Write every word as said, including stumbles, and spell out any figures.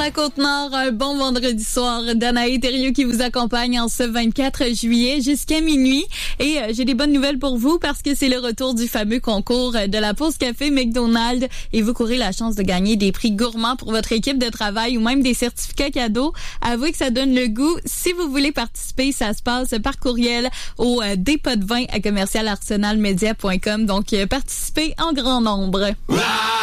la Côte-Nord, un bon vendredi soir. Danae Thériault qui vous accompagne en ce vingt-quatre juillet jusqu'à minuit. Et euh, j'ai des bonnes nouvelles pour vous parce que c'est le retour du fameux concours de la pause café McDonald's et vous courez la chance de gagner des prix gourmands pour votre équipe de travail ou même des certificats cadeaux. Avouez que ça donne le goût. Si vous voulez participer, ça se passe par courriel au euh, dépôt de vin à commercial arsenal media point com. Donc, euh, participez en grand nombre. Ah!